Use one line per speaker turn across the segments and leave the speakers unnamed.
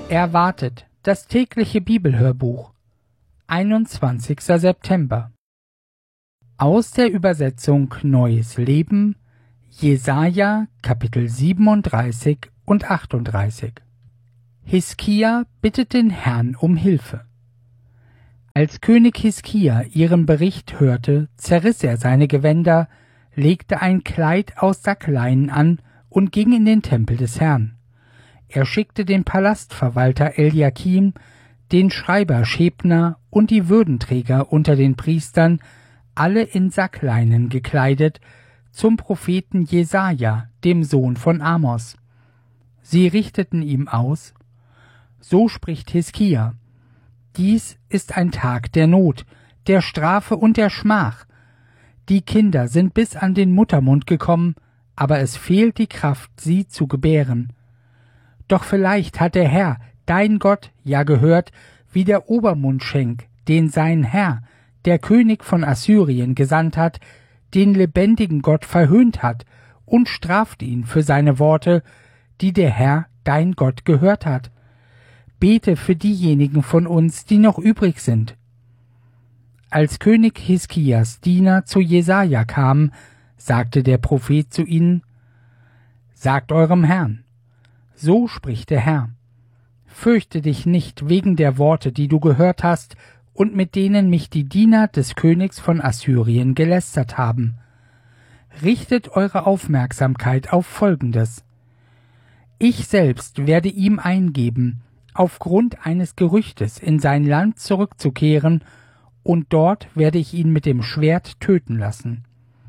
Erwartet, das tägliche Bibelhörbuch. 21. September. Aus der Übersetzung Neues Leben, Jesaja, Kapitel 37 und 38. Hiskia bittet den Herrn um Hilfe. Als König Hiskia ihren Bericht hörte, zerriss er seine Gewänder, legte ein Kleid aus Sackleinen an und ging in den Tempel des Herrn. Er schickte den Palastverwalter Eliakim, den Schreiber Schebna und die Würdenträger unter den Priestern, alle in Sackleinen gekleidet, zum Propheten Jesaja, dem Sohn von Amos. Sie richteten ihm aus: So spricht Hiskia: Dies ist ein Tag der Not, der Strafe und der Schmach. Die Kinder sind bis an den Muttermund gekommen, aber es fehlt die Kraft, sie zu gebären. Doch vielleicht hat der Herr, dein Gott, ja gehört, wie der Obermundschenk, den sein Herr, der König von Assyrien, gesandt hat, den lebendigen Gott verhöhnt hat und straft ihn für seine Worte, die der Herr, dein Gott, gehört hat. Bete für diejenigen von uns, die noch übrig sind. Als König Hiskias Diener zu Jesaja kamen, sagte der Prophet zu ihnen: Sagt eurem Herrn: So spricht der Herr: Fürchte dich nicht wegen der Worte, die du gehört hast und mit denen mich die Diener des Königs von Assyrien gelästert haben. Richtet eure Aufmerksamkeit auf Folgendes: Ich selbst werde ihm eingeben, aufgrund eines Gerüchtes in sein Land zurückzukehren, und dort werde ich ihn mit dem Schwert töten lassen.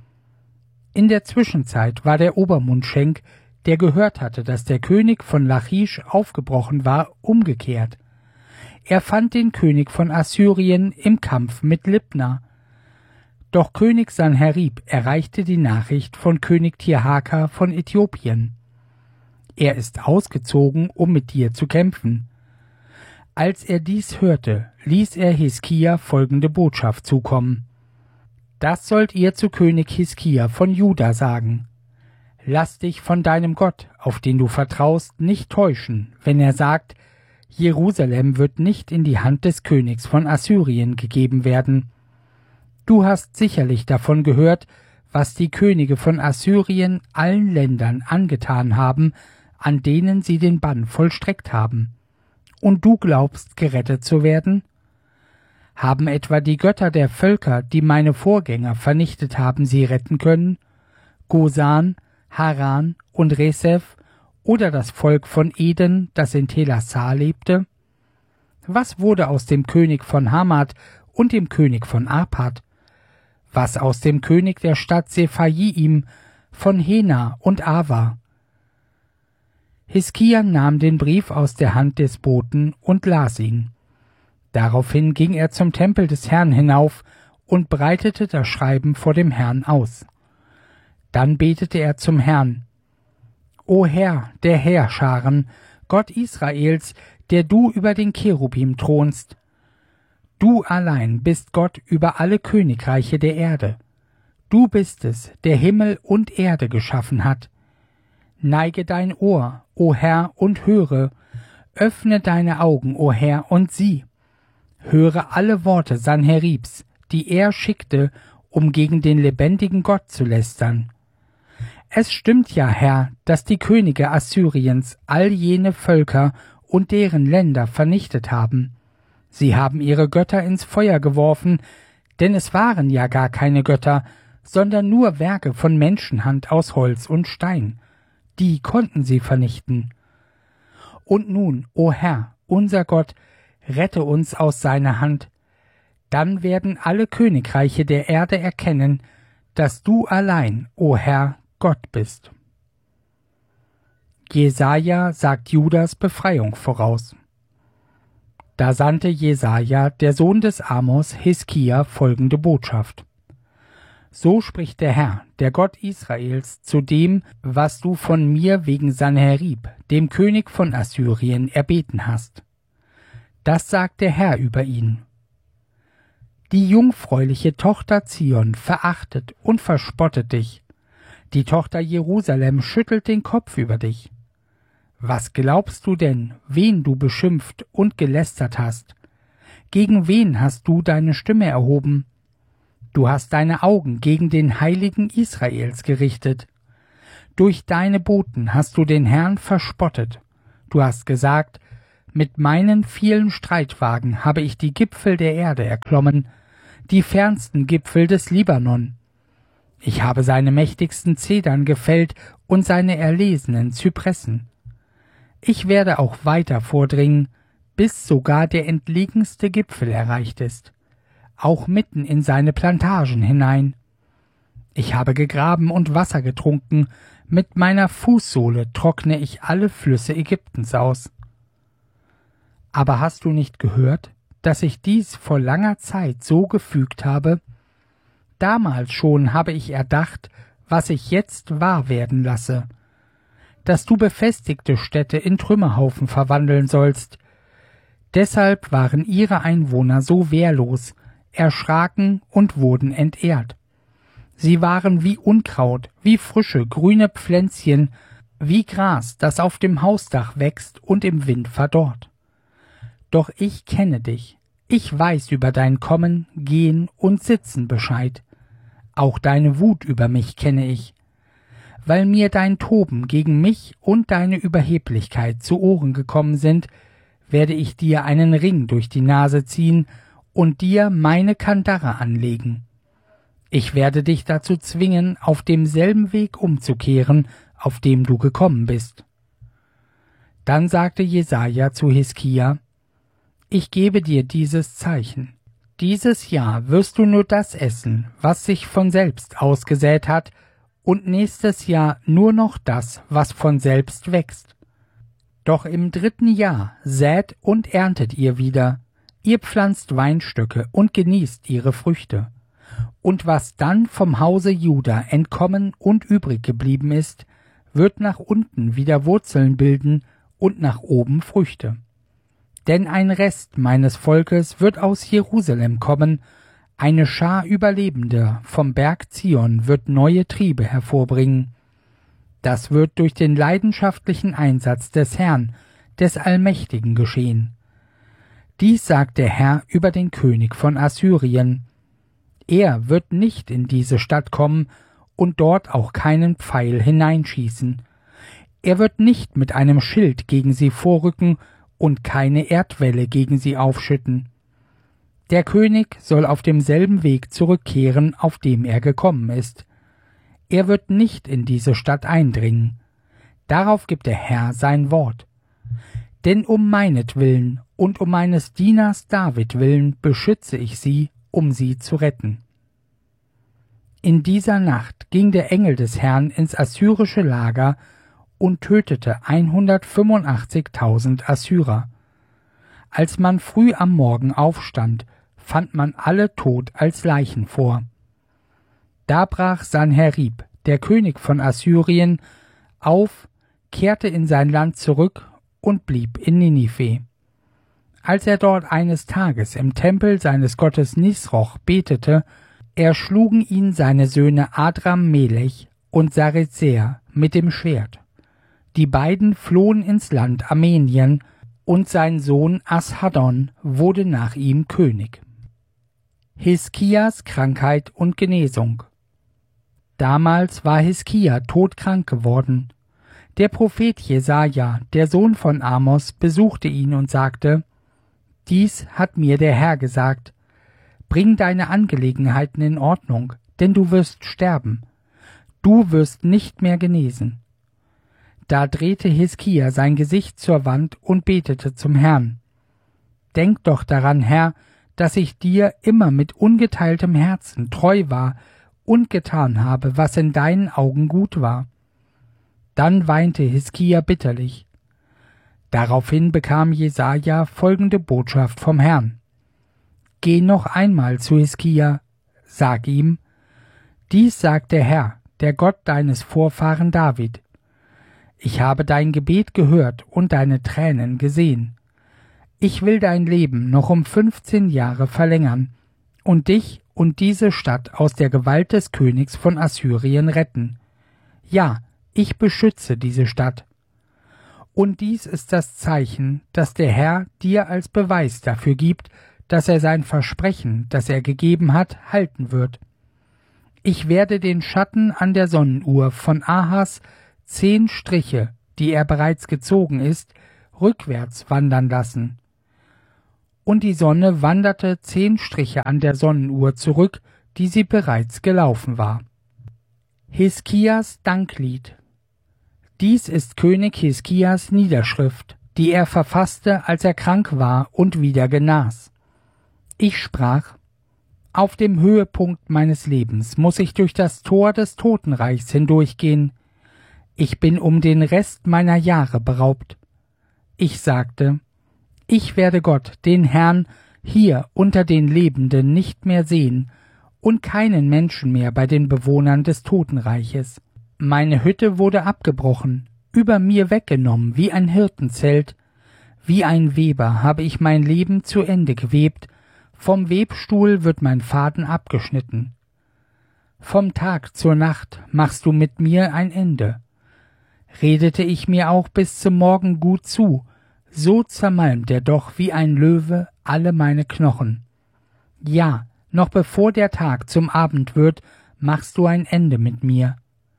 In der Zwischenzeit war der Obermundschenk, der gehört hatte, dass der König von Lachisch aufgebrochen war, umgekehrt. Er fand den König von Assyrien im Kampf mit Libna. Doch König Sanherib erreichte die Nachricht von König Tirhaka von Äthiopien: Er ist ausgezogen, um mit dir zu kämpfen. Als er dies hörte, ließ er Hiskia folgende Botschaft zukommen: Das sollt ihr zu König Hiskia von Juda sagen: Lass dich von deinem Gott, auf den du vertraust, nicht täuschen, wenn er sagt, Jerusalem wird nicht in die Hand des Königs von Assyrien gegeben werden. Du hast sicherlich davon gehört, was die Könige von Assyrien allen Ländern angetan haben, an denen sie den Bann vollstreckt haben. Und du glaubst, gerettet zu werden? Haben etwa die Götter der Völker, die meine Vorgänger vernichtet haben, sie retten können? Gosan, Haran und Resef oder das Volk von Eden, das in Telassar lebte? Was wurde aus dem König von Hamad und dem König von Arpad? Was aus dem König der Stadt Sephaim, von Hena und Ava? Hiskia nahm den Brief aus der Hand des Boten und las ihn. Daraufhin ging er zum Tempel des Herrn hinauf und breitete das Schreiben vor dem Herrn aus. Dann betete er zum Herrn: O Herr, der Heerscharen, Gott Israels, der du über den Cherubim thronst. Du allein bist Gott über alle Königreiche der Erde. Du bist es, der Himmel und Erde geschaffen hat. Neige dein Ohr, o Herr, und höre, öffne deine Augen, o Herr, und sieh. Höre alle Worte Sanheribs, die er schickte, um gegen den lebendigen Gott zu lästern. Es stimmt ja, Herr, dass die Könige Assyriens all jene Völker und deren Länder vernichtet haben. Sie haben ihre Götter ins Feuer geworfen, denn es waren ja gar keine Götter, sondern nur Werke von Menschenhand aus Holz und Stein. Die konnten sie vernichten. Und nun, o Herr, unser Gott, rette uns aus seiner Hand. Dann werden alle Königreiche der Erde erkennen, dass du allein, o Herr, Gott bist. Jesaja sagt Judas Befreiung voraus. Da sandte Jesaja, der Sohn des Amos, Hiskia folgende Botschaft: So spricht der Herr, der Gott Israels, zu dem, was du von mir wegen Sanherib, dem König von Assyrien, erbeten hast. Das sagt der Herr über ihn: Die jungfräuliche Tochter Zion verachtet und verspottet dich. Die Tochter Jerusalem schüttelt den Kopf über dich. Was glaubst du denn, wen du beschimpft und gelästert hast? Gegen wen hast du deine Stimme erhoben? Du hast deine Augen gegen den Heiligen Israels gerichtet. Durch deine Boten hast du den Herrn verspottet. Du hast gesagt, mit meinen vielen Streitwagen habe ich die Gipfel der Erde erklommen, die fernsten Gipfel des Libanon. Ich habe seine mächtigsten Zedern gefällt und seine erlesenen Zypressen. Ich werde auch weiter vordringen, bis sogar der entlegenste Gipfel erreicht ist, auch mitten in seine Plantagen hinein. Ich habe gegraben und Wasser getrunken, mit meiner Fußsohle trockne ich alle Flüsse Ägyptens aus. Aber hast du nicht gehört, dass ich dies vor langer Zeit so gefügt habe? Damals schon habe ich erdacht, was ich jetzt wahr werden lasse, dass du befestigte Städte in Trümmerhaufen verwandeln sollst. Deshalb waren ihre Einwohner so wehrlos, erschraken und wurden entehrt. Sie waren wie Unkraut, wie frische, grüne Pflänzchen, wie Gras, das auf dem Hausdach wächst und im Wind verdorrt. Doch ich kenne dich, ich weiß über dein Kommen, Gehen und Sitzen Bescheid. Auch deine Wut über mich kenne ich. Weil mir dein Toben gegen mich und deine Überheblichkeit zu Ohren gekommen sind, werde ich dir einen Ring durch die Nase ziehen und dir meine Kandare anlegen. Ich werde dich dazu zwingen, auf demselben Weg umzukehren, auf dem du gekommen bist. Dann sagte Jesaja zu Hiskia: Ich gebe dir dieses Zeichen. Dieses Jahr wirst du nur das essen, was sich von selbst ausgesät hat, und nächstes Jahr nur noch das, was von selbst wächst. Doch im 3. Jahr sät und erntet ihr wieder, ihr pflanzt Weinstöcke und genießt ihre Früchte. Und was dann vom Hause Juda entkommen und übrig geblieben ist, wird nach unten wieder Wurzeln bilden und nach oben Früchte. Denn ein Rest meines Volkes wird aus Jerusalem kommen, eine Schar Überlebender vom Berg Zion wird neue Triebe hervorbringen. Das wird durch den leidenschaftlichen Einsatz des Herrn, des Allmächtigen geschehen. Dies sagt der Herr über den König von Assyrien. Er wird nicht in diese Stadt kommen und dort auch keinen Pfeil hineinschießen. Er wird nicht mit einem Schild gegen sie vorrücken und keine Erdwelle gegen sie aufschütten. Der König soll auf demselben Weg zurückkehren, auf dem er gekommen ist. Er wird nicht in diese Stadt eindringen. Darauf gibt der Herr sein Wort. Denn um meinetwillen und um meines Dieners David willen beschütze ich sie, um sie zu retten. In dieser Nacht ging der Engel des Herrn ins assyrische Lager und tötete 185.000 Assyrer. Als man früh am Morgen aufstand, fand man alle tot als Leichen vor. Da brach Sanherib, der König von Assyrien, auf, kehrte in sein Land zurück und blieb in Ninive. Als er dort eines Tages im Tempel seines Gottes Nisroch betete, erschlugen ihn seine Söhne Adram Melech und Sarezer mit dem Schwert. Die beiden flohen ins Land Armenien, und sein Sohn Ashaddon wurde nach ihm König. Hiskias Krankheit und Genesung. Damals war Hiskia todkrank geworden. Der Prophet Jesaja, der Sohn von Amos, besuchte ihn und sagte: Dies hat mir der Herr gesagt: Bring deine Angelegenheiten in Ordnung, denn du wirst sterben. Du wirst nicht mehr genesen. Da drehte Hiskia sein Gesicht zur Wand und betete zum Herrn. Denk doch daran, Herr, dass ich dir immer mit ungeteiltem Herzen treu war und getan habe, was in deinen Augen gut war. Dann weinte Hiskia bitterlich. Daraufhin bekam Jesaja folgende Botschaft vom Herrn: Geh noch einmal zu Hiskia, sag ihm: Dies sagt der Herr, der Gott deines Vorfahren David: Ich habe dein Gebet gehört und deine Tränen gesehen. Ich will dein Leben noch um 15 Jahre verlängern und dich und diese Stadt aus der Gewalt des Königs von Assyrien retten. Ja, ich beschütze diese Stadt. Und dies ist das Zeichen, das der Herr dir als Beweis dafür gibt, dass er sein Versprechen, das er gegeben hat, halten wird. Ich werde den Schatten an der Sonnenuhr von Ahas 10 Striche, die er bereits gezogen ist, rückwärts wandern lassen. Und die Sonne wanderte 10 Striche an der Sonnenuhr zurück, die sie bereits gelaufen war. Hiskias Danklied. Dies ist König Hiskias Niederschrift, die er verfasste, als er krank war und wieder genas. Ich sprach: Auf dem Höhepunkt meines Lebens muss ich durch das Tor des Totenreichs hindurchgehen. Ich bin um den Rest meiner Jahre beraubt. Ich sagte: Ich werde Gott, den Herrn, hier unter den Lebenden nicht mehr sehen und keinen Menschen mehr bei den Bewohnern des Totenreiches. Meine Hütte wurde abgebrochen, über mir weggenommen wie ein Hirtenzelt. Wie ein Weber habe ich mein Leben zu Ende gewebt, vom Webstuhl wird mein Faden abgeschnitten. Vom Tag zur Nacht machst du mit mir ein Ende. Redete ich mir auch bis zum Morgen gut zu, so zermalmt er doch wie ein Löwe alle meine Knochen. Ja, noch bevor der Tag zum Abend wird, machst du ein Ende mit mir.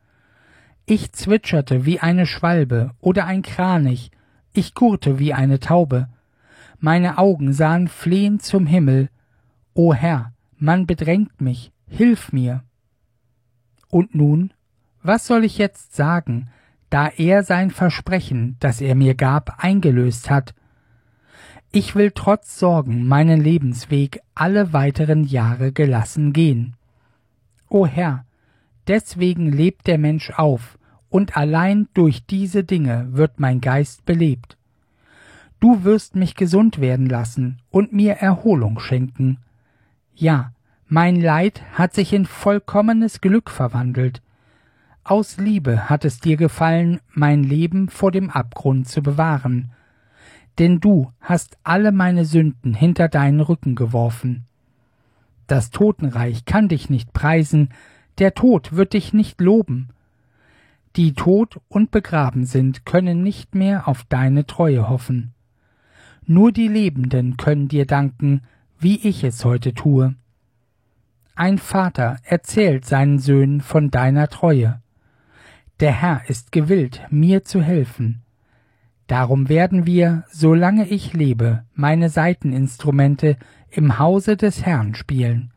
Ich zwitscherte wie eine Schwalbe oder ein Kranich, ich gurrte wie eine Taube. Meine Augen sahen flehend zum Himmel. O Herr, man bedrängt mich, hilf mir. Und nun, was soll ich jetzt sagen, da er sein Versprechen, das er mir gab, eingelöst hat? Ich will trotz Sorgen meinen Lebensweg alle weiteren Jahre gelassen gehen. O Herr, deswegen lebt der Mensch auf, und allein durch diese Dinge wird mein Geist belebt. Du wirst mich gesund werden lassen und mir Erholung schenken. Ja, mein Leid hat sich in vollkommenes Glück verwandelt. Aus Liebe hat es dir gefallen, mein Leben vor dem Abgrund zu bewahren. Denn du hast alle meine Sünden hinter deinen Rücken geworfen. Das Totenreich kann dich nicht preisen, der Tod wird dich nicht loben. Die tot und begraben sind, können nicht mehr auf deine Treue hoffen. Nur die Lebenden können dir danken, wie ich es heute tue. Ein Vater erzählt seinen Söhnen von deiner Treue. Der Herr ist gewillt, mir zu helfen. Darum werden wir, solange ich lebe, meine Saiteninstrumente im Hause des Herrn spielen.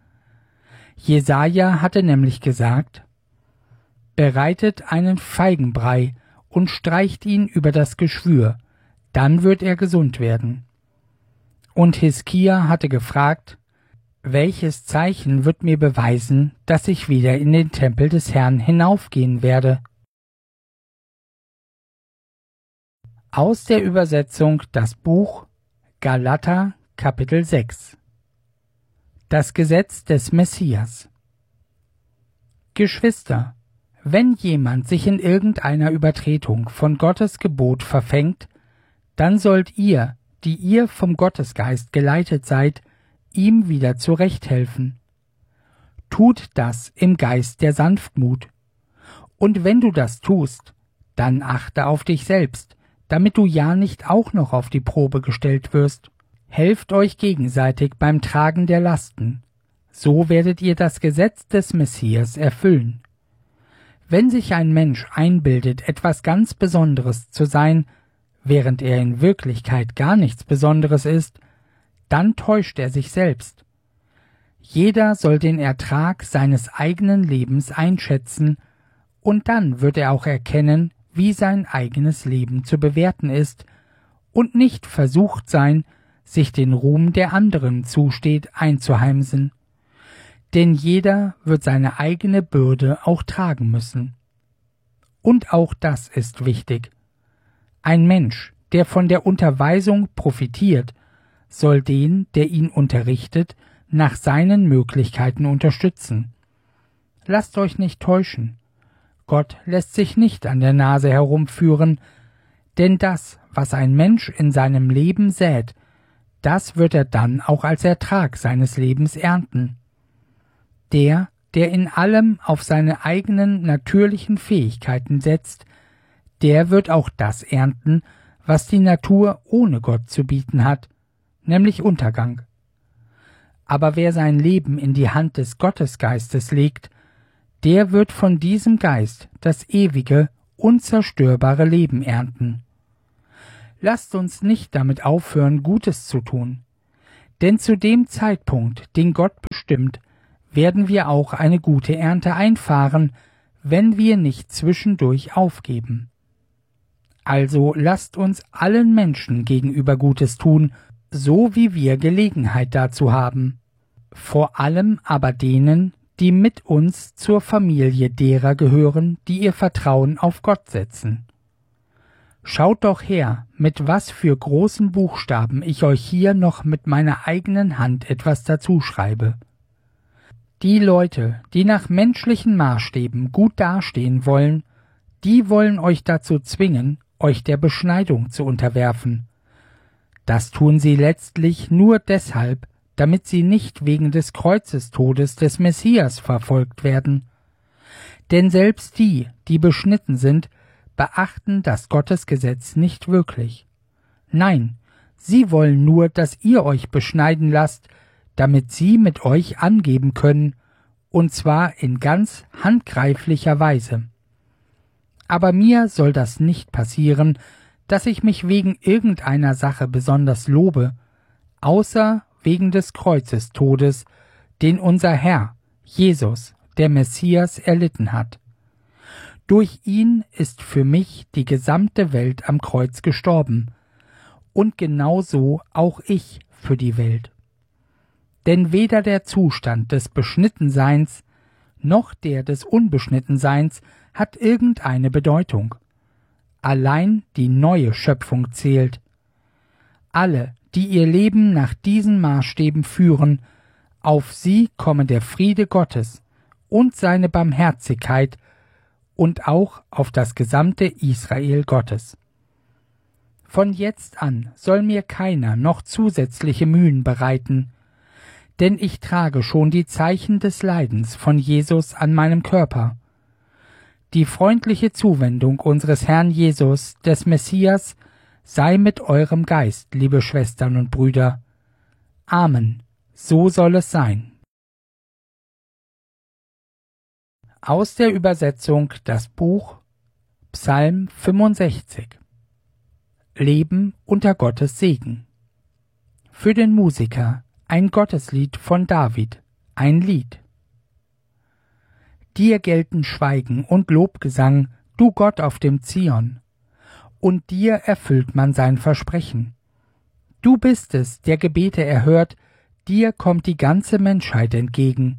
Jesaja hatte nämlich gesagt: Bereitet einen Feigenbrei und streicht ihn über das Geschwür, dann wird er gesund werden. Und Hiskia hatte gefragt: Welches Zeichen wird mir beweisen, dass ich wieder in den Tempel des Herrn hinaufgehen werde? Aus der Übersetzung das Buch Galater, Kapitel 6. Das Gesetz des Messias. Geschwister, wenn jemand sich in irgendeiner Übertretung von Gottes Gebot verfängt, dann sollt ihr, die ihr vom Gottesgeist geleitet seid, ihm wieder zurechthelfen. Tut das im Geist der Sanftmut. Und wenn du das tust, dann achte auf dich selbst, damit du ja nicht auch noch auf die Probe gestellt wirst. Helft euch gegenseitig beim Tragen der Lasten. So werdet ihr das Gesetz des Messias erfüllen. Wenn sich ein Mensch einbildet, etwas ganz Besonderes zu sein, während er in Wirklichkeit gar nichts Besonderes ist, dann täuscht er sich selbst. Jeder soll den Ertrag seines eigenen Lebens einschätzen, und dann wird er auch erkennen, wie sein eigenes Leben zu bewerten ist, und nicht versucht sein, sich den Ruhm, der anderen zusteht, einzuheimsen. Denn jeder wird seine eigene Bürde auch tragen müssen. Und auch das ist wichtig. Ein Mensch, der von der Unterweisung profitiert, soll den, der ihn unterrichtet, nach seinen Möglichkeiten unterstützen. Lasst euch nicht täuschen. Gott lässt sich nicht an der Nase herumführen, denn das, was ein Mensch in seinem Leben sät, das wird er dann auch als Ertrag seines Lebens ernten. Der in allem auf seine eigenen natürlichen Fähigkeiten setzt, der wird auch das ernten, was die Natur ohne Gott zu bieten hat, nämlich Untergang. Aber wer sein Leben in die Hand des Gottesgeistes legt, der wird von diesem Geist das ewige, unzerstörbare Leben ernten. Lasst uns nicht damit aufhören, Gutes zu tun, denn zu dem Zeitpunkt, den Gott bestimmt, werden wir auch eine gute Ernte einfahren, wenn wir nicht zwischendurch aufgeben. Also lasst uns allen Menschen gegenüber Gutes tun, so wie wir Gelegenheit dazu haben, vor allem aber denen, die mit uns zur Familie derer gehören, die ihr Vertrauen auf Gott setzen. Schaut doch her, mit was für großen Buchstaben ich euch hier noch mit meiner eigenen Hand etwas dazu schreibe. Die Leute, die nach menschlichen Maßstäben gut dastehen wollen, die wollen euch dazu zwingen, euch der Beschneidung zu unterwerfen. Das tun sie letztlich nur deshalb, damit sie nicht wegen des Kreuzestodes des Messias verfolgt werden. Denn selbst die, die beschnitten sind, beachten das Gottesgesetz nicht wirklich. Nein, sie wollen nur, dass ihr euch beschneiden lasst, damit sie mit euch angeben können, und zwar in ganz handgreiflicher Weise. Aber mir soll das nicht passieren, dass ich mich wegen irgendeiner Sache besonders lobe, außer wegen des Kreuzestodes, den unser Herr, Jesus, der Messias, erlitten hat. Durch ihn ist für mich die gesamte Welt am Kreuz gestorben, und genauso auch ich für die Welt. Denn weder der Zustand des Beschnittenseins noch der des Unbeschnittenseins hat irgendeine Bedeutung. Allein die neue Schöpfung zählt. Alle, die ihr Leben nach diesen Maßstäben führen, auf sie komme der Friede Gottes und seine Barmherzigkeit und auch auf das gesamte Israel Gottes. Von jetzt an soll mir keiner noch zusätzliche Mühen bereiten, denn ich trage schon die Zeichen des Leidens von Jesus an meinem Körper. Die freundliche Zuwendung unseres Herrn Jesus, des Messias, sei mit eurem Geist, liebe Schwestern und Brüder. Amen. So soll es sein. Aus der Übersetzung das Buch Psalm 65. Leben unter Gottes Segen. Für den Musiker ein Gotteslied von David, ein Lied. Dir gelten Schweigen und Lobgesang, du Gott auf dem Zion, und dir erfüllt man sein Versprechen. Du bist es, der Gebete erhört, dir kommt die ganze Menschheit entgegen.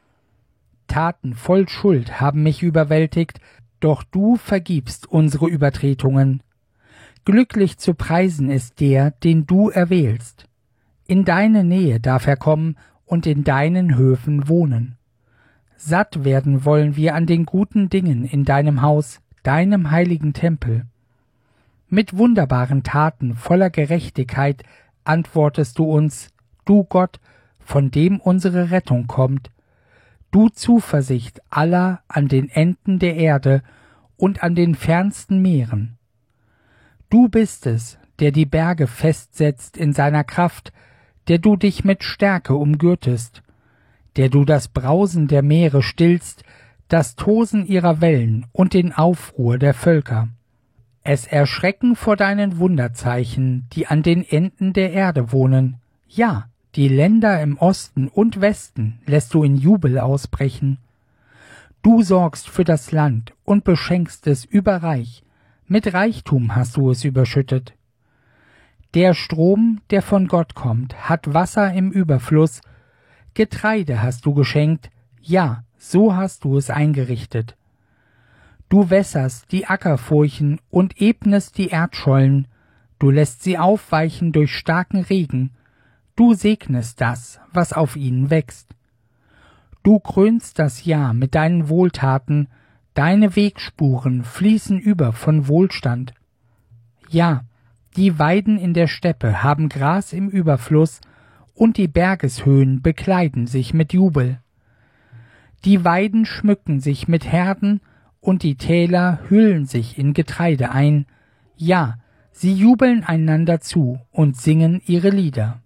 Taten voll Schuld haben mich überwältigt, doch du vergibst unsere Übertretungen. Glücklich zu preisen ist der, den du erwählst. In deine Nähe darf er kommen und in deinen Höfen wohnen. Satt werden wollen wir an den guten Dingen in deinem Haus, deinem heiligen Tempel. Mit wunderbaren Taten voller Gerechtigkeit antwortest du uns, du Gott, von dem unsere Rettung kommt, du Zuversicht aller an den Enden der Erde und an den fernsten Meeren. Du bist es, der die Berge festsetzt in seiner Kraft, der du dich mit Stärke umgürtest, der du das Brausen der Meere stillst, das Tosen ihrer Wellen und den Aufruhr der Völker. Es erschrecken vor deinen Wunderzeichen, die an den Enden der Erde wohnen. Ja, die Länder im Osten und Westen lässt du in Jubel ausbrechen. Du sorgst für das Land und beschenkst es überreich. Mit Reichtum hast du es überschüttet. Der Strom, der von Gott kommt, hat Wasser im Überfluss. Getreide hast du geschenkt, ja, so hast du es eingerichtet. Du wässerst die Ackerfurchen und ebnest die Erdschollen, du lässt sie aufweichen durch starken Regen, du segnest das, was auf ihnen wächst. Du krönst das Jahr mit deinen Wohltaten, deine Wegspuren fließen über von Wohlstand. Ja, die Weiden in der Steppe haben Gras im Überfluss, und die Bergeshöhen bekleiden sich mit Jubel. Die Weiden schmücken sich mit Herden, und die Täler hüllen sich in Getreide ein. Ja, Sie jubeln einander zu und singen ihre Lieder.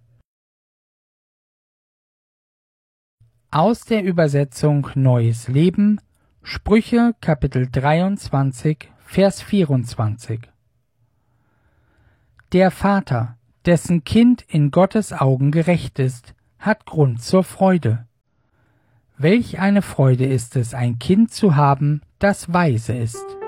Aus der Übersetzung Neues Leben, Sprüche Kapitel 23, Vers 24. Der Vater, dessen Kind in Gottes Augen gerecht ist, hat Grund zur Freude. Welch eine Freude ist es, ein Kind zu haben, das weise ist.